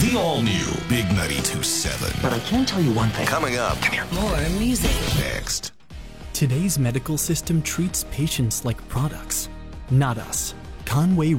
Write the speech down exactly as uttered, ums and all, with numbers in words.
The all-new Big ninety-two point seven. But I can tell you one thing. Coming up. Come here. More music. Next. Today's medical system treats patients like products, not us. Conway